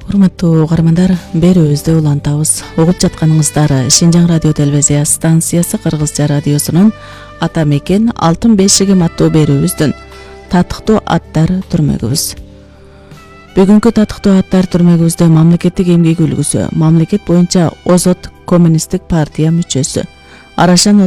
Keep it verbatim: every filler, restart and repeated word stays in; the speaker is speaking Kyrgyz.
Урматтуу угармандар, берүүбүздү улантабыз. Угуп жатканыңыздар Шинжаң радио телевизия станциясы Кыргызча радиосунун Ата мекен алтын бешигим аттуу берүүбүздүн татыктуу аттар түрмөгүбүз. Бүгүнкү татыктуу аттар түрмөгүбүздө мамлекеттик эмгек үлгүсү, мамлекет боюнча Озот коммунисттик партия мүчөсү, Арашан